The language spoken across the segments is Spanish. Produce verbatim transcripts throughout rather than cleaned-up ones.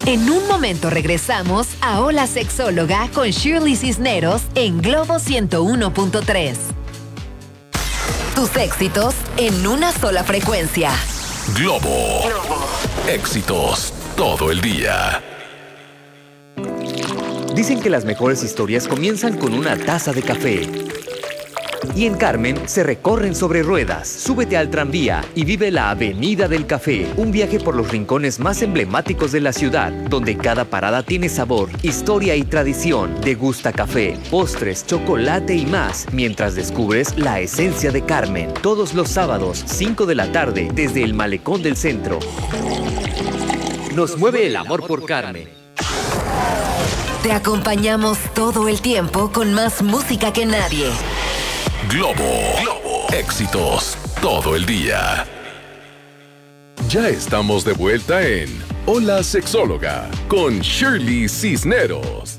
En un momento regresamos a Hola Sexóloga con Shirley Cisneros en Globo ciento uno punto tres. Tus éxitos en una sola frecuencia. Globo. Globo. Éxitos todo el día. Dicen que las mejores historias comienzan con una taza de café. Y en Carmen se recorren sobre ruedas. Súbete al tranvía y vive la Avenida del Café. Un viaje por los rincones más emblemáticos de la ciudad, donde cada parada tiene sabor, historia y tradición. Degusta café, postres, chocolate y más, mientras descubres la esencia de Carmen. Todos los sábados, cinco de la tarde, desde el Malecón del Centro. Nos mueve el amor por Carmen. Te acompañamos todo el tiempo con más música que nadie. Globo. Globo. Éxitos todo el día. Ya estamos de vuelta en Hola Sexóloga con Shirley Cisneros.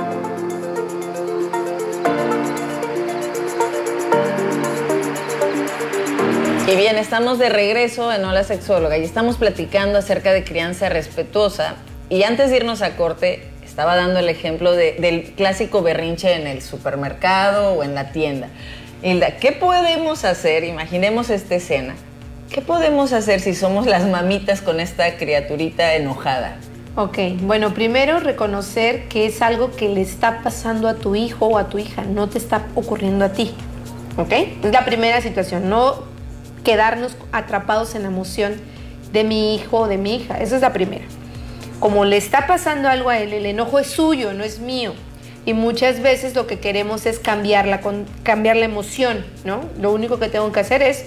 Y bien, estamos de regreso en Hola Sexóloga y estamos platicando acerca de crianza respetuosa. Y antes de irnos a corte, estaba dando el ejemplo de, del clásico berrinche en el supermercado o en la tienda. Hilda, ¿qué podemos hacer? Imaginemos esta escena. ¿Qué podemos hacer si somos las mamitas con esta criaturita enojada? Ok, bueno, primero reconocer que es algo que le está pasando a tu hijo o a tu hija, no te está ocurriendo a ti. ¿Ok? Es la primera situación, no quedarnos atrapados en la emoción de mi hijo o de mi hija. Esa es la primera. Como le está pasando algo a él, el enojo es suyo, no es mío. Y muchas veces lo que queremos es cambiar la, cambiar la emoción, ¿no? Lo único que tengo que hacer es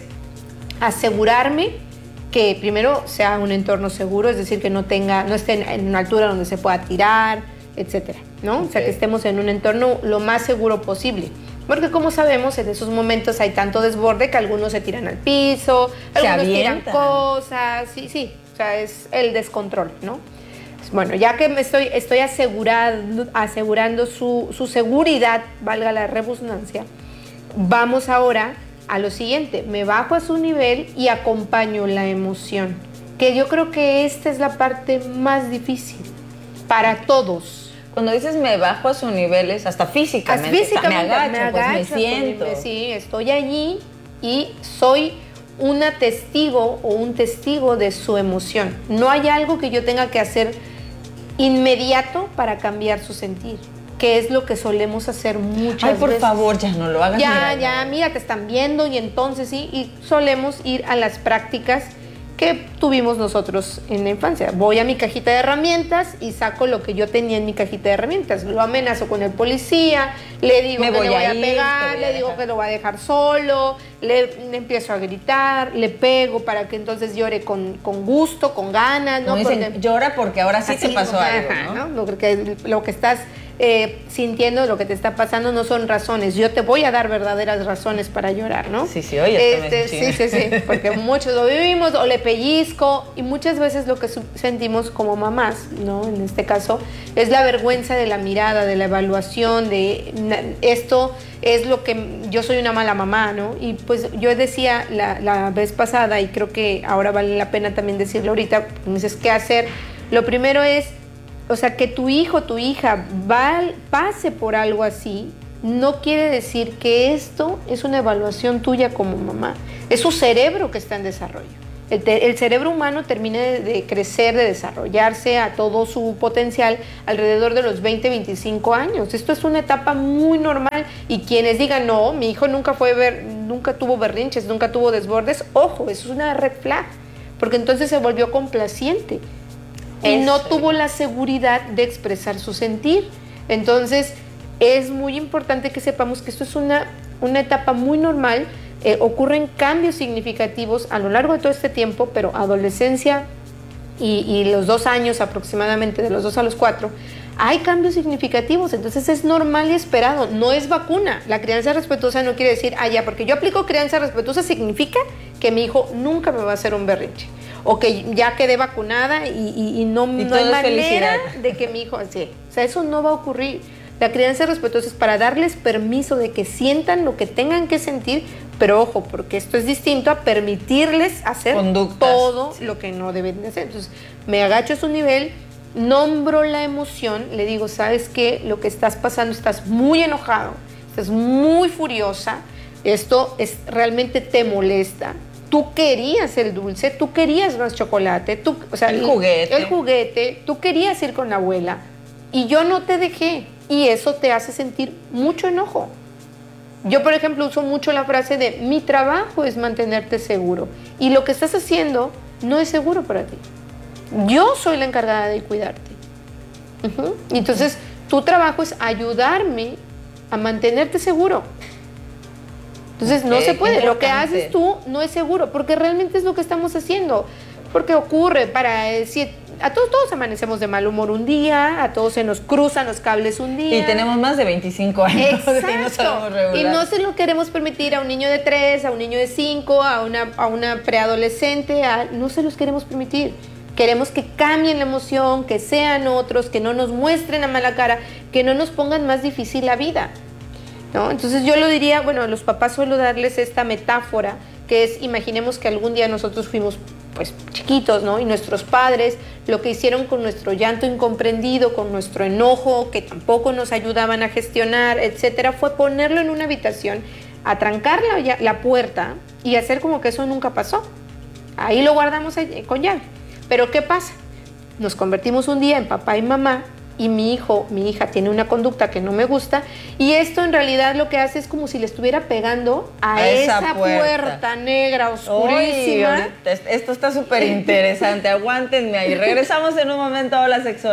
asegurarme que primero sea un entorno seguro, es decir, que no tenga, no esté en una altura donde se pueda tirar, etcétera, ¿no? Okay. O sea, que estemos en un entorno lo más seguro posible. Porque como sabemos, en esos momentos hay tanto desborde que algunos se tiran al piso, se algunos avientan. tiran cosas, sí, sí, o sea, es el descontrol, ¿no? Bueno, ya que me estoy, estoy asegurando, asegurando su, su seguridad, valga la redundancia, vamos ahora a lo siguiente. Me bajo a su nivel y acompaño la emoción, que yo creo que esta es la parte más difícil para todos. Cuando dices me bajo a su nivel es hasta físicamente, físicamente me agacho, me, agacho, pues me siento. Me, sí, estoy allí y soy una testigo o un testigo de su emoción. No hay algo que yo tenga que hacer inmediato para cambiar su sentir, que es lo que solemos hacer muchas veces. Ay, por veces. favor, ya no lo hagas. Ya, mira, ya, no. mira, te están viendo y entonces sí, y solemos ir a las prácticas que tuvimos nosotros en la infancia. Voy a mi cajita de herramientas y saco lo que yo tenía en mi cajita de herramientas. Lo amenazo con el policía, le digo Me que voy le voy a a ir, pegar, voy a le digo dejar. que lo va a dejar solo, le, le empiezo a gritar, le pego para que entonces llore con, con gusto, con ganas. No, ¿no? dicen, Porque, llora porque ahora sí así, te pasó ajá, algo, ¿no? ¿no? Lo que, lo que estás eh, sintiendo, lo que te está pasando no son razones. Yo te voy a dar verdaderas razones para llorar, ¿no? Sí, sí, oye, este, sí, sí, sí, porque muchos lo vivimos, o le pellizco, y muchas veces lo que sentimos como mamás, ¿no? En este caso, es la vergüenza de la mirada, de la evaluación, de esto es lo que yo soy una mala mamá, ¿no? Y pues yo decía la, la vez pasada, y creo que ahora vale la pena también decirlo ahorita, me dices, ¿qué hacer? Lo primero es, o sea, que tu hijo, tu hija va, pase por algo así, no quiere decir que esto es una evaluación tuya como mamá. Es su cerebro que está en desarrollo. El, te, el cerebro humano termina de, de crecer, de desarrollarse a todo su potencial alrededor de los veinte, veinticinco años. Esto es una etapa muy normal, y quienes digan, no, mi hijo nunca fue ver, nunca tuvo berrinches, nunca tuvo desbordes, ojo, eso es una red flag, porque entonces se volvió complaciente y Eso. no tuvo la seguridad de expresar su sentir. Entonces es muy importante que sepamos que esto es una, una etapa muy normal. Eh, ocurren cambios significativos a lo largo de todo este tiempo, pero adolescencia y, y los dos años aproximadamente, de los dos a los cuatro, hay cambios significativos. Entonces es normal y esperado, no es vacuna. La crianza respetuosa no quiere decir, ah, ya, porque yo aplico crianza respetuosa significa que mi hijo nunca me va a hacer un berrinche, o que ya quedé vacunada y, y, y no, y no hay manera felicidad. de que mi hijo, sí, o sea, eso no va a ocurrir. La crianza respetuosa es para darles permiso de que sientan lo que tengan que sentir, pero ojo, porque esto es distinto a permitirles hacer Conductas. todo lo que no deben de hacer. Entonces, me agacho a su nivel, nombro la emoción, le digo, ¿sabes qué? Lo que estás pasando, estás muy enojado, estás muy furiosa, esto es, realmente te molesta. Tú querías el dulce, tú querías más chocolate, tú, o sea, el juguete. El juguete, tú querías ir con la abuela y yo no te dejé. Y eso te hace sentir mucho enojo. Yo, por ejemplo, uso mucho la frase de mi trabajo es mantenerte seguro. Y lo que estás haciendo no es seguro para ti. Yo soy la encargada de cuidarte. Uh-huh. Entonces, tu trabajo es ayudarme a mantenerte seguro. Entonces no se puede, lo que haces tú no es seguro, porque realmente es lo que estamos haciendo, porque ocurre, para eh, si a todos, todos amanecemos de mal humor un día, a todos se nos cruzan los cables un día. Y tenemos más de veinticinco años. Exacto. Y no sabemos regular. Y no se lo queremos permitir a un niño de tres, a un niño de cinco, a una, a una preadolescente, a, no se los queremos permitir. Queremos que cambien la emoción, que sean otros, que no nos muestren a mala cara, que no nos pongan más difícil la vida, ¿no? Entonces yo lo diría, bueno, a los papás suelo darles esta metáfora, que es, imaginemos que algún día nosotros fuimos pues chiquitos, ¿no? Y nuestros padres lo que hicieron con nuestro llanto incomprendido, con nuestro enojo, que tampoco nos ayudaban a gestionar, etcétera, fue ponerlo en una habitación, atrancar la, la puerta y hacer como que eso nunca pasó. Ahí lo guardamos con llave. Pero ¿qué pasa? Nos convertimos un día en papá y mamá, y mi hijo, mi hija tiene una conducta que no me gusta, y esto en realidad lo que hace es como si le estuviera pegando a, a esa, esa puerta. puerta negra, oscurísima. Uy, esto está súper interesante, aguántenme ahí. Regresamos en un momento a Hola Sexóloga.